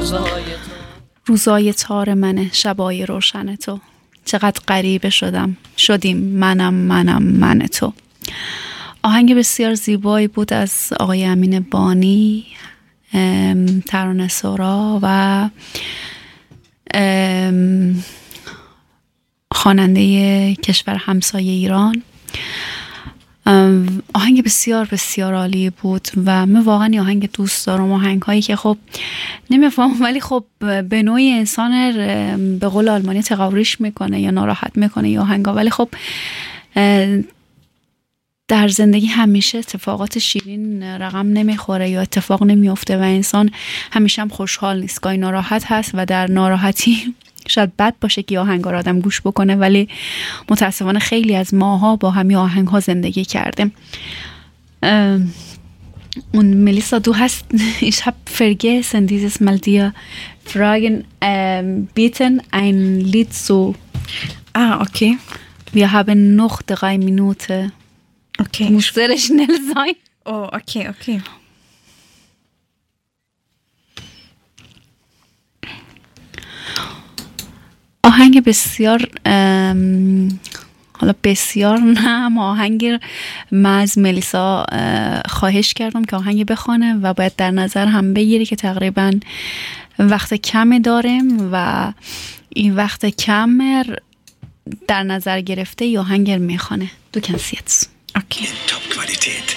روزای تار منه، شبای روشن تو، چقدر غریبه شدیم من تو. آهنگ بسیار زیبایی بود از آقای امین بانی، ترانه سرا و خواننده کشور همسایه ایران. آهنگ بسیار بسیار عالی بود و من واقعا این آهنگ دوست دارم. آهنگ هایی که خب نمیفهم ولی خب به نوعی انسان به قول آلمانی تقاوریش میکنه یا ناراحت میکنه یا آهنگ ها، ولی خب در زندگی همیشه اتفاقات شیرین رقم نمیخوره یا اتفاق نمیفته و انسان همیشه هم خوشحال نیست، گاهی ناراحت هست و در ناراحتی شاید بد باشه که آهنگ را آدم گوش بکنه، ولی متاسفانه خیلی از ماها با همین آهنگ ها زندگی کردیم. Und Melissa, du hast, ich habe vergessen, dieses Mal dir fragen, bitten, ein Lied zu. Okay. Wir haben noch 3 Minuten. Okay. Du musst sehr schnell sein. Oh, okay. آهنگ بسیار حالا بسیار نه، اما آهنگ من از ملیسا خواهش کردم که آهنگ بخوانه و باید در نظر هم بگیری که تقریبا وقت کمی داریم و این وقت کم در نظر گرفته ی آهنگ میخوانه. Du kannst jetzt. Okay. In Top-Qualität.